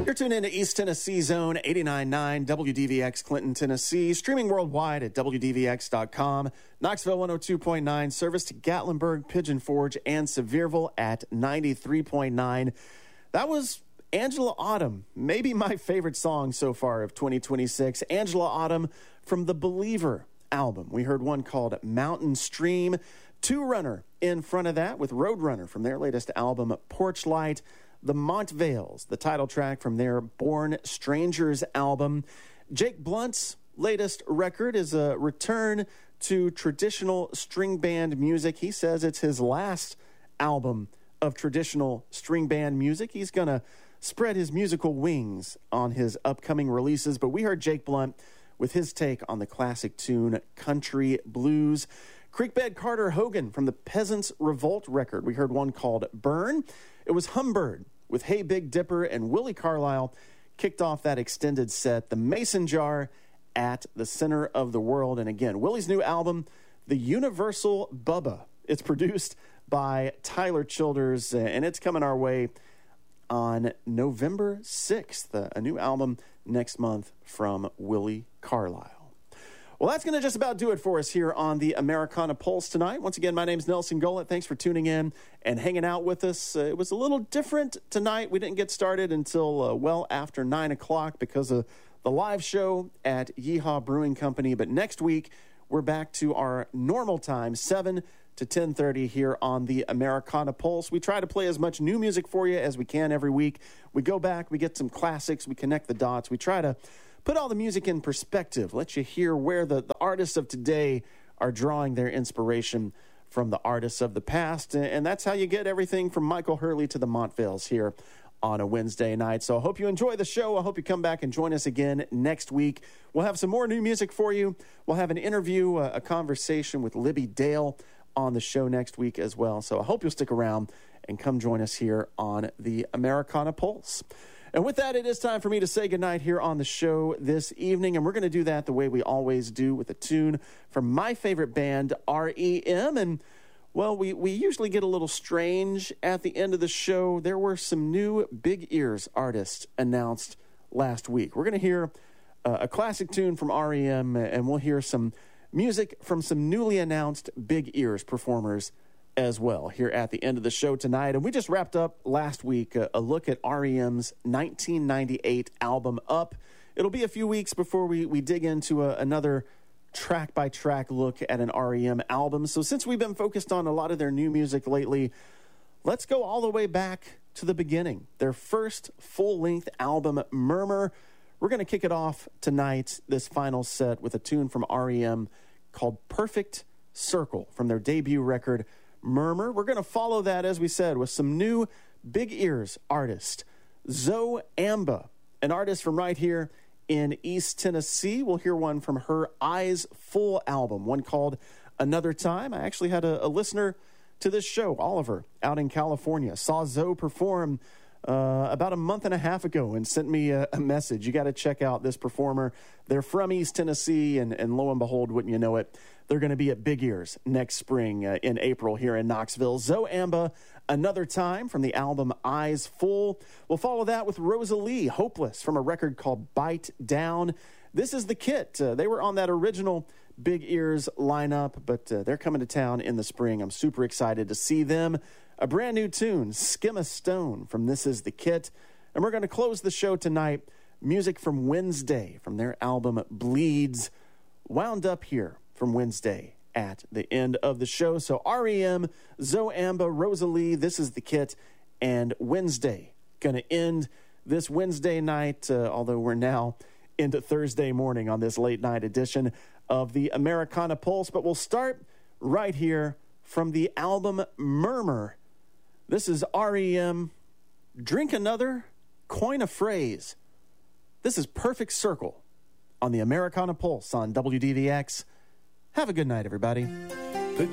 You're tuned into East Tennessee Zone 89.9 WDVX Clinton, Tennessee. Streaming worldwide at WDVX.com. Knoxville 102.9. Service to Gatlinburg, Pigeon Forge, and Sevierville at 93.9. That was Angela Autumn, maybe my favorite song so far of 2026. Angela Autumn from the Believer album. We heard one called Mountain Stream. Two Runner in front of that with Roadrunner from their latest album, Porch Light. The Montvales, the title track from their Born Strangers album. Jake Blunt's latest record is a return to traditional string band music. He says it's his last album of traditional string band music. He's going to spread his musical wings on his upcoming releases. But we heard Jake Blunt with his take on the classic tune Country Blues. Creekbed Carter Hogan from the Peasants Revolt record. We heard one called Burn. It was Humbird with Hey Big Dipper, and Willie Carlisle kicked off that extended set, The Mason Jar at the Center of the World. And again, Willie's new album, The Universal Bubba. It's produced by Tyler Childers, and it's coming our way on November 6th. A new album next month from Willie Carlisle. Well, that's going to just about do it for us here on the Americana Pulse tonight. Once again, my name's Nelson Gollett. Thanks for tuning in and hanging out with us. It was a little different tonight. We didn't get started until well after 9 o'clock because of the live show at Yeehaw Brewing Company. But next week, we're back to our normal time, 7 to 10:30 here on the Americana Pulse. We try to play as much new music for you as we can every week. We go back, we get some classics, we connect the dots. We try to put all the music in perspective, let you hear where the artists of today are drawing their inspiration from the artists of the past. And that's how you get everything from Michael Hurley to the Montvales here on a Wednesday night. So I hope you enjoy the show. I hope you come back and join us again next week. We'll have some more new music for you. We'll have an interview, a conversation with Libby Dale on the show next week as well. So I hope you'll stick around and come join us here on the Americana Pulse. And with that, it is time for me to say goodnight here on the show this evening. And we're going to do that the way we always do, with a tune from my favorite band, REM. And, well, we usually get a little strange at the end of the show. There were some new Big Ears artists announced last week. We're going to hear a classic tune from REM, and we'll hear some music from some newly announced Big Ears performers as well here at the end of the show tonight. And we just wrapped up last week a look at REM's 1998 album Up. It'll be a few weeks before we dig into another track-by-track look at an REM album. So since we've been focused on a lot of their new music lately, let's go all the way back to the beginning. Their first full-length album, Murmur. We're going to kick it off tonight, this final set, with a tune from REM called Perfect Circle from their debut record, Murmur. We're going to follow that, as we said, with some new Big Ears artist, Zoe Amba, an artist from right here in East Tennessee. We'll hear one from her Eyes Full album, one called Another Time. I actually had a listener to this show, Oliver, out in California, saw Zoe perform about a month and a half ago and sent me a message. You got to check out this performer. They're from East Tennessee, and lo and behold, wouldn't you know it, they're going to be at Big Ears next spring in April here in Knoxville. Zoe Amba, Another Time from the album Eyes Full. We'll follow that with Rosalie, Hopeless from a record called Bite Down. This is the Kit. They were on that original Big Ears lineup, but they're coming to town in the spring. I'm super excited to see them. A brand new tune, Skim a Stone from This Is the Kit. And we're going to close the show tonight. Music from Wednesday from their album Bleeds. Wound up here from Wednesday at the end of the show. So REM, Zoe Amba, Rosalie, This Is the Kit, and Wednesday. Going to end this Wednesday night, although we're now into Thursday morning on this late night edition of the Americana Pulse. But we'll start right here from the album Murmur. This is REM, Drink Another, Coin a Phrase. This is Perfect Circle on the Americana Pulse on WDVX. Have a good night, everybody.